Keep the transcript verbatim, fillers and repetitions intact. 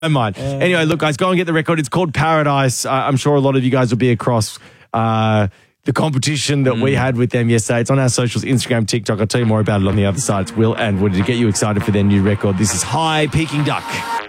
Don't mind. Uh, anyway, look, guys, go and get the record. It's called Paradise. Uh, I'm sure a lot of you guys will be across uh, the competition that mm. we had with them yesterday. It's on our socials, Instagram, TikTok. I'll tell you more about it on the other side. It's Will and Woody to get you excited for their new record. This is High Peking Duck.